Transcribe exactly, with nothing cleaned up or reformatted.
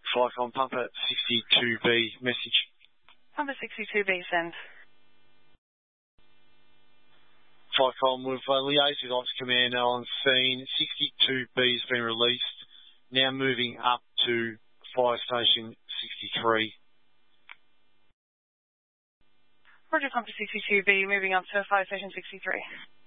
Flycom, pump at sixty-two B, message. Pump at sixty-two B, send. Flycom, we've uh, liaised with Ops Command on scene. sixty-two B has been released. Now moving up to Fire Station sixty-three. Roger, pump at sixty-two B, moving up to Fire Station sixty-three.